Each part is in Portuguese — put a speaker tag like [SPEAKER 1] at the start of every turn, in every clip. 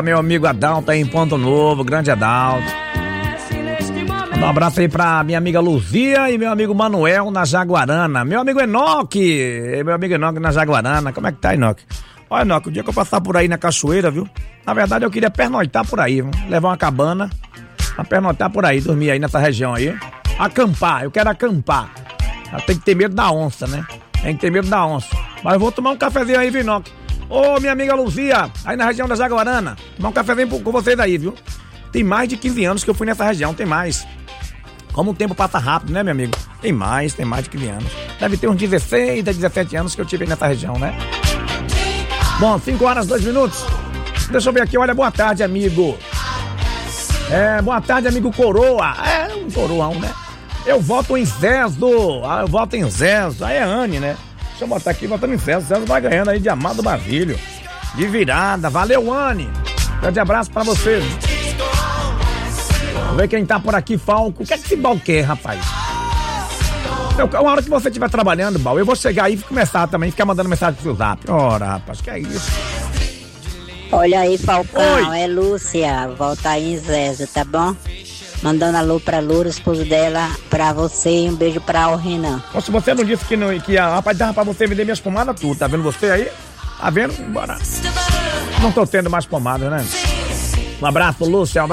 [SPEAKER 1] Meu amigo Adalto aí em Ponto Novo, grande Adalto. Um abraço aí pra minha amiga Luzia e meu amigo Manuel na Jaguarana. Meu amigo Enoque na Jaguarana. Como é que tá, Enoque? Olha, Enoque, o dia que eu passar por aí na cachoeira, viu? Na verdade eu queria pernoitar por aí, viu? Levar uma cabana pra pernoitar por aí, dormir aí nessa região aí. Acampar, eu quero acampar. Tem que ter medo da onça, né? Tem que ter medo da onça. Mas eu vou tomar um cafezinho aí, viu, Enoque? Ô, minha amiga Luzia, aí na região da Jaguarana, tomar um cafezinho com vocês aí, viu? Tem mais de 15 anos que eu fui nessa região, tem mais. Como o tempo passa rápido, né, meu amigo? Tem mais de 15 anos. Deve ter uns 16 a 17 anos que eu tive nessa região, né? Bom, 5 horas, 2 minutos. Deixa eu ver aqui, olha, boa tarde, amigo. Boa tarde, amigo Coroa. Um coroão, né? Eu voto em Zezo. Eu voto em Zezo. Aí é Anne, né? Deixa eu botar aqui, votando em Zezo. Zezo vai ganhando aí de Amado Basílio. De virada. Valeu, Anne. Grande abraço pra vocês. Vamos ver quem tá por aqui, Falco. O que é que esse Bal quer, rapaz? Uma hora que você estiver trabalhando, Bal, eu vou chegar aí e começar também, ficar mandando mensagem pro seu zap. Ora, rapaz, que é isso?
[SPEAKER 2] Olha aí, Falcão,
[SPEAKER 1] Oi.
[SPEAKER 2] É Lúcia, volta aí em Zezo, tá bom? Mandando alô pra Loura, esposo dela, pra você e um beijo pra o Renan.
[SPEAKER 1] Se você não disse que rapaz, dava pra você vender minhas pomadas tudo, tá vendo você aí? Tá vendo? Bora. Não tô tendo mais pomada, né? Um abraço, Lúcia,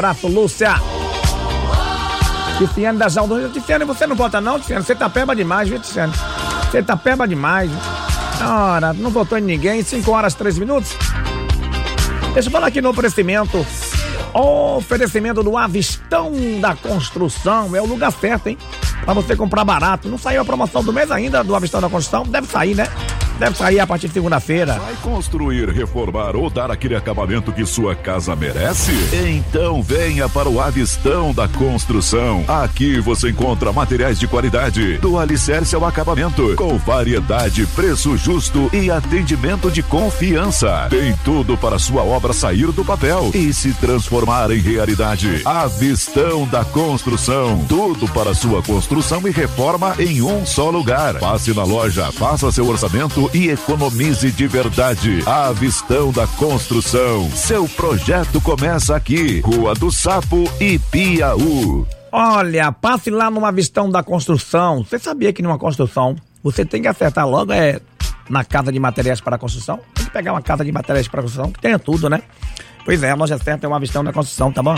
[SPEAKER 1] Tiziane da Jaldo. Tiziane, você não vota não, Tiziane? Você tá peba demais, viu, Tiziane? Você tá peba demais. Ora, não votou em ninguém. 5 horas, 3 minutos. Deixa eu falar aqui no oferecimento. Oferecimento do Avistão da Construção. É o lugar certo, hein? Pra você comprar barato. Não saiu a promoção do mês ainda do Avistão da Construção? Deve sair, né? Deve sair a partir de segunda-feira.
[SPEAKER 3] Vai construir, reformar ou dar aquele acabamento que sua casa merece? Então venha para o Avistão da Construção. Aqui você encontra materiais de qualidade, do alicerce ao acabamento, com variedade, preço justo e atendimento de confiança. Tem tudo para sua obra sair do papel e se transformar em realidade. Avistão da Construção. Tudo para sua construção e reforma em um só lugar. Passe na loja, faça seu orçamento e economize de verdade. Avistão da Construção. Seu projeto começa aqui. Rua do Sapo, Ipiaú.
[SPEAKER 1] Olha, passe lá no Avistão da Construção. Você sabia que numa construção você tem que acertar logo na casa de materiais para a construção? Tem que pegar uma casa de materiais para a construção que tenha tudo, né? Pois é, a loja certa é o Avistão da Construção, tá bom?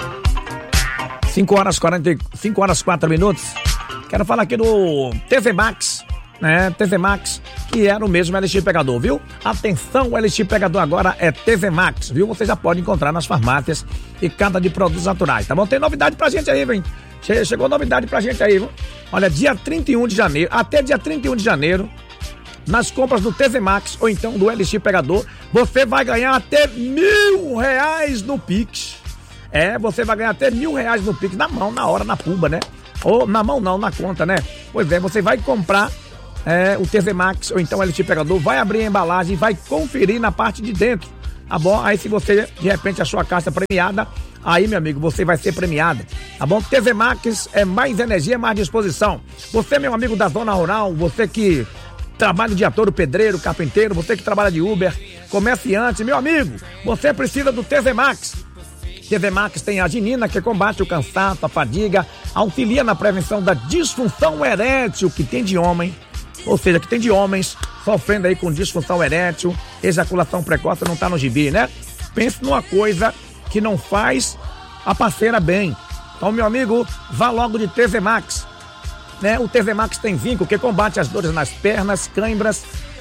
[SPEAKER 1] 5 horas 4 minutos. Quero falar aqui do TZ Max, né? TZ Max, que era o mesmo LX Pegador, viu? Atenção, o LX Pegador agora é TZ Max, viu? Você já pode encontrar nas farmácias e cada de produtos naturais, tá bom? Tem novidade pra gente aí, vem. Chegou novidade pra gente aí, viu? Olha, dia 31 de janeiro, até dia 31 de janeiro, nas compras do TZ Max ou então do LX Pegador, você vai ganhar até R$1.000 no Pix. Você vai ganhar até R$1.000 no Pix, na mão, na hora, na pulba, né? Ou na mão não, na conta, né? Pois é, você vai comprar o TZ Max ou então o LX Pegador, vai abrir a embalagem e vai conferir na parte de dentro, tá bom? Aí se você, de repente, achou a caixa premiada, aí, meu amigo, você vai ser premiado, tá bom? TZ Max é mais energia, mais disposição. Você, meu amigo da zona rural, você que trabalha o dia todo, pedreiro, carpinteiro, você que trabalha de Uber, comerciante, meu amigo, você precisa do TZ Max. TZ Max tem a arginina, que combate o cansaço, a fadiga, auxilia na prevenção da disfunção erétil que tem de homem, ou seja, que tem de homens sofrendo aí com disfunção erétil, ejaculação precoce, não tá no gibi, né? Pense numa coisa que não faz a parceira bem. Então, meu amigo, vá logo de TZ Max, né? O TZ Max tem zinco, que combate as dores nas pernas, cãibras,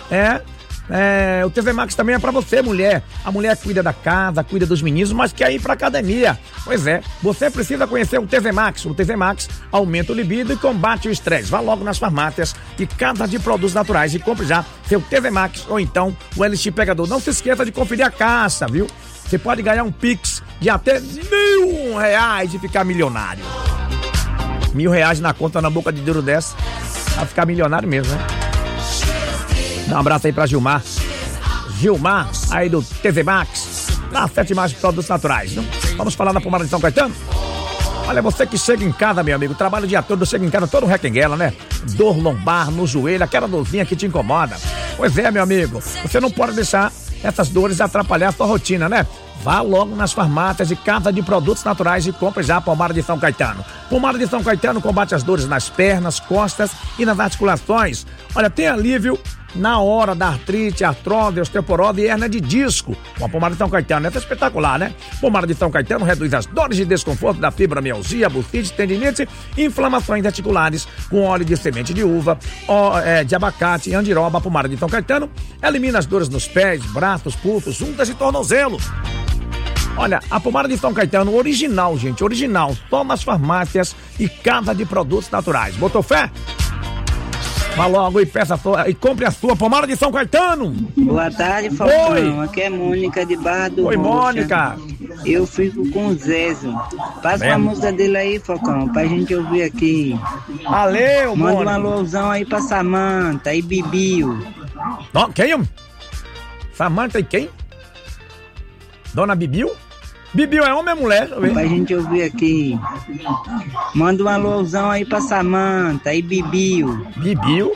[SPEAKER 1] o TZ Max também é pra você, mulher. A mulher cuida da casa, cuida dos meninos, mas quer ir pra academia. Pois é, você precisa conhecer o TZ Max. O TZ Max aumenta o libido e combate o estresse. Vá logo nas farmácias e casa de produtos naturais e compre já seu TZ Max ou então o LX Pegador. Não se esqueça de conferir a caixa, viu? Você pode ganhar um Pix de até R$1.000 e ficar milionário. R$1.000 na conta, na boca de duro dessa, vai ficar milionário mesmo, né? Dá um abraço aí pra Gilmar, aí do TZ Max, da 7 mais produtos naturais, não? Vamos falar da pomada de São Caetano? Olha, você que chega em casa, meu amigo, trabalha o dia todo, chega em casa todo requenguela, né? Dor lombar no joelho, aquela dorzinha que te incomoda. Pois é, meu amigo, você não pode deixar essas dores atrapalhar a sua rotina, né? Vá logo nas farmácias e casa de produtos naturais e compre já a pomada de São Caetano. Pomada de São Caetano combate as dores nas pernas, costas e nas articulações. Olha, tem alívio na hora da artrite, artrose, osteoporose e hérnia de disco. Uma pomada de São Caetano, essa é espetacular, né? Pomada de São Caetano reduz as dores de desconforto da fibromialgia, bursite, tendinite e inflamações articulares com óleo de semente de uva, de abacate e andiroba. A pomada de São Caetano elimina as dores nos pés, braços, pulsos, juntas e tornozelo. Olha, a pomada de São Caetano, original, gente, original, só nas farmácias e casa de produtos naturais. Botou fé? Vá logo e peça e compre a sua pomada de São Caetano.
[SPEAKER 4] Boa tarde, Falcão. Oi. Aqui é Mônica de Barra do
[SPEAKER 1] Oi,
[SPEAKER 4] Rocha.
[SPEAKER 1] Mônica.
[SPEAKER 4] Eu fico com o Zézio. Passa a música dele aí, Falcão, pra gente ouvir aqui.
[SPEAKER 1] Valeu,
[SPEAKER 4] manda
[SPEAKER 1] Mônica.
[SPEAKER 4] Um alôzão aí pra Samanta e Bibiu.
[SPEAKER 1] Quem? Samanta e quem? Dona Bibiu? Bibiu é homem ou mulher?
[SPEAKER 4] Pra gente ouvir aqui. Manda um alôzão aí pra Samanta e Bibiu.
[SPEAKER 1] Bibiu?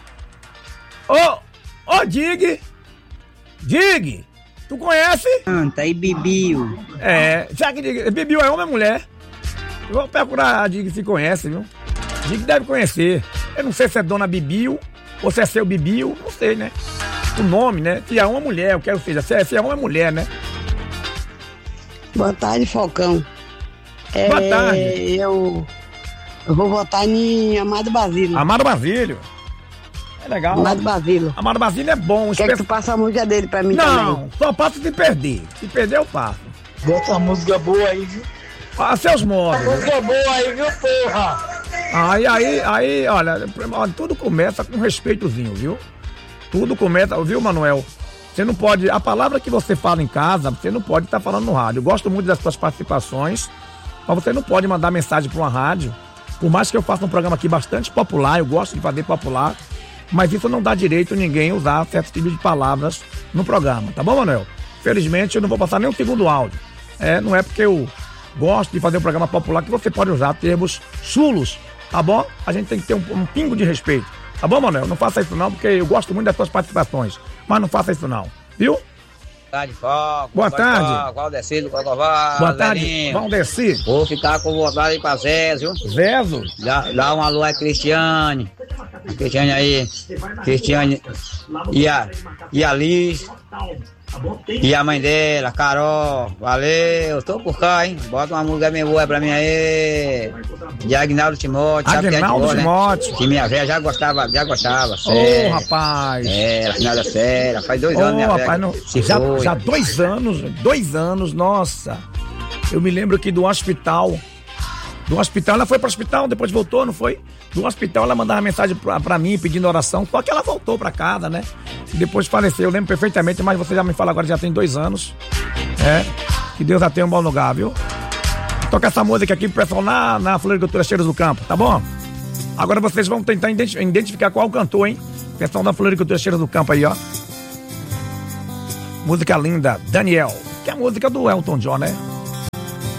[SPEAKER 1] Ô, Dig! Dig! Tu conhece?
[SPEAKER 4] Samanta e Bibiu.
[SPEAKER 1] Já que Bibiu é homem ou mulher? Eu vou procurar a Dig se conhece, viu? Dig deve conhecer. Eu não sei se é Dona Bibiu ou se é seu Bibiu, não sei, né? O nome, né? Se é uma mulher, eu quero seja, se é homem ou mulher, né?
[SPEAKER 5] Boa tarde, Falcão.
[SPEAKER 1] Boa tarde.
[SPEAKER 5] Eu vou votar em Amado Basílio.
[SPEAKER 1] Amado Basílio. É legal.
[SPEAKER 5] Amado Basílio.
[SPEAKER 1] Amado Basílio é bom.
[SPEAKER 5] Quer que tu passe a música dele pra mim também?
[SPEAKER 1] Não, só passo se perder. Se perder, eu passo.
[SPEAKER 6] Bota uma música boa aí, viu?
[SPEAKER 1] A seus modos.
[SPEAKER 6] Música boa aí, viu, porra?
[SPEAKER 1] Aí, olha, tudo começa com respeitozinho, viu? Tudo começa, viu, Manuel? Você não pode, a palavra que você fala em casa, você não pode estar falando no rádio. Eu gosto muito das suas participações, mas você não pode mandar mensagem para uma rádio. Por mais que eu faça um programa aqui bastante popular, eu gosto de fazer popular, mas isso não dá direito a ninguém usar certo tipo de palavras no programa, tá bom, Manuel? Felizmente eu não vou passar nem um segundo áudio. Não é porque eu gosto de fazer um programa popular que você pode usar termos chulos, tá bom? A gente tem que ter um pingo de respeito. Tá bom, Manuel? Não faça isso não, porque eu gosto muito das suas participações. Mas não faça isso não, viu?
[SPEAKER 7] Boa tarde, Foco.
[SPEAKER 1] Boa tarde.
[SPEAKER 7] Valdeci do Cordová.
[SPEAKER 1] Boa tarde, Valdeci.
[SPEAKER 7] Vou ficar com vontade aí pra Zézio.
[SPEAKER 1] Zézio?
[SPEAKER 7] Dá um alô aí, Cristiane. Cristiane aí. Cristiane e a Liz. E a mãe dela, Carol. Valeu, tô por cá, hein? Bota uma música bem boa pra mim aí. De Agnaldo Timóteo.
[SPEAKER 1] Agnaldo Timóteo.
[SPEAKER 7] Né? Que minha velha já gostava.
[SPEAKER 1] Ô, rapaz.
[SPEAKER 7] Nada séria. Faz 2 anos, minha
[SPEAKER 1] rapaz,
[SPEAKER 7] velha.
[SPEAKER 1] Já 2 anos, 2 anos, nossa. Eu me lembro que do hospital ela foi pro hospital, depois voltou, não foi? Do hospital ela mandava mensagem pra mim pedindo oração, só que ela voltou pra casa, né? E depois faleceu, eu lembro perfeitamente, mas você já me fala agora, já tem 2 anos. Que Deus a tenha um bom lugar, viu? Toca essa música aqui pro pessoal na Floricultura Cheiros do Campo, tá bom? Agora vocês vão tentar identificar qual cantor, hein? Pessoal da Floricultura Cheiros do Campo aí, ó. Música linda, Daniel, que é a música do Elton John, né?